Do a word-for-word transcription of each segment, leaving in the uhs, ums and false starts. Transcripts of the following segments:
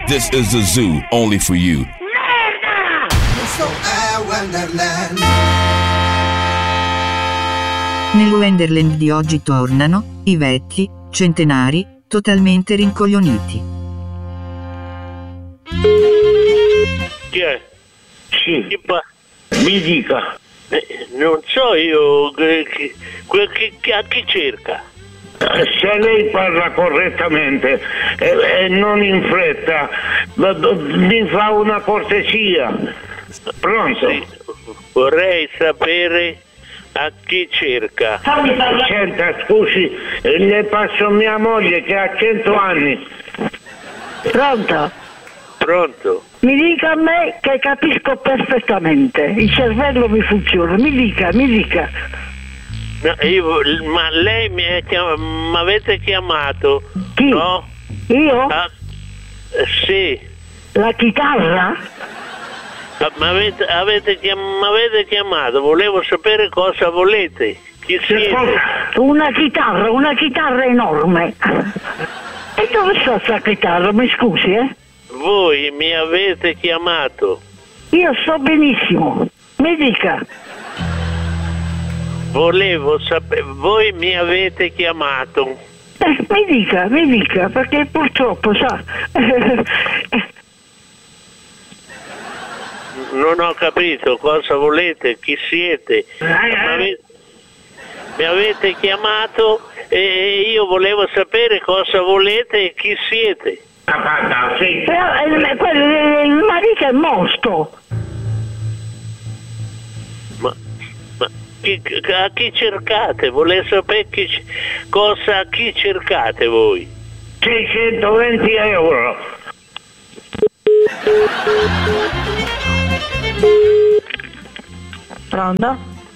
This is the zoo, only for you. Questo è Wonderland. Nel Wonderland di oggi tornano i vecchi, centenari, totalmente rincoglioniti. Chi è? Sì, Chi pa- mi dica. eh, non so io che, che, que- che- che- a chi cerca. Se lei parla correttamente e, e non in fretta, b- b- mi fa una cortesia. Pronto? Sì, vorrei sapere a chi cerca. Senta, scusi, le passo mia moglie che ha cento anni. Pronto? Pronto? Mi dica a me che capisco perfettamente, il cervello mi funziona, mi dica, mi dica. No, io, ma lei mi ha chiam- m'avete chiamato? Chi? No? Io? Ah, eh, sì. La chitarra? Ah, m'avete, avete chiam- m'avete chiamato, volevo sapere cosa volete. Chi siete? Una chitarra, una chitarra enorme. E dove sta sta chitarra? Mi scusi, eh? Voi mi avete chiamato. Io so benissimo, mi dica. Volevo sapere, voi mi avete chiamato. Eh, mi dica, mi dica, perché purtroppo sa... Non ho capito cosa volete, chi siete. M'ave- Mi avete chiamato e io volevo sapere cosa volete e chi siete. Però, eh, quello, il marito è morto. Ma, ma chi, a chi cercate? Volevo sapere chi, cosa, a chi cercate voi? seicentoventi euro. Pronto?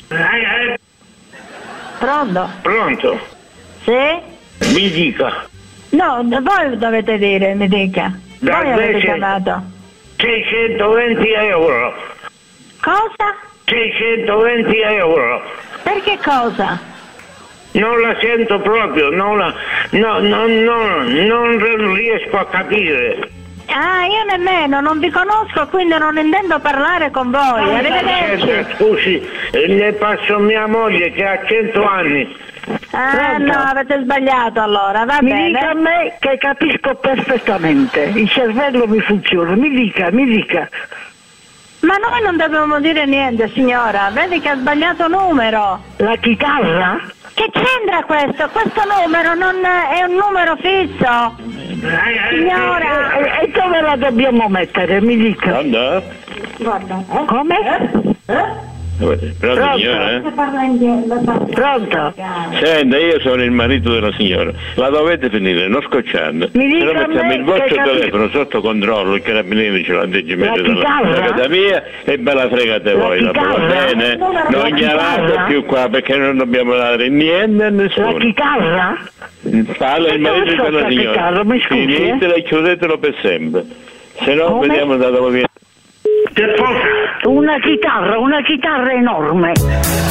Pronto? Pronto? Sì? Mi dica. No, voi dovete dire, mi dica. Da Voi avete invece- chiamato. seicentoventi euro. Cosa? seicentoventi euro. Per che cosa? Non la sento proprio, non la... No, no, no, non riesco a capire. Ah, io nemmeno, non vi conosco, quindi non intendo parlare con voi. Arrivederci. Senta, scusi, le passo mia moglie che ha cento anni. Ah, Pronto? no, avete sbagliato allora, va Mi bene. dica a me che capisco perfettamente, il cervello mi funziona, mi dica, mi dica. Ma noi non dobbiamo dire niente, signora. Vedi che ha sbagliato numero. La chitarra? Che c'entra questo? Questo numero non è un numero fisso. Signora. E, e dove la dobbiamo mettere, mi dica. Pronto? Guarda. eh? Come? Eh? Pronto, Pronto? signora? Parla in Pronto? Senta, io sono il marito della signora. La dovete finire, non scocciando. Mi Se dica no a mettiamo me il vostro che capi- telefono sotto controllo, il carabiniere ce l'ha dieci metri La dalla chitarra? casa mia e me la fregate La voi, la va chitarra? bene? La Non chiamate chitarra? più qua perché non dobbiamo dare niente a La nessuno. chitarra? Parla il E dove marito sta della sta signora. chitarra? Mi scusi, eh? Finitela e chiudetelo per sempre. Se no Come? vediamo da dove viene. Una chitarra, una chitarra enorme.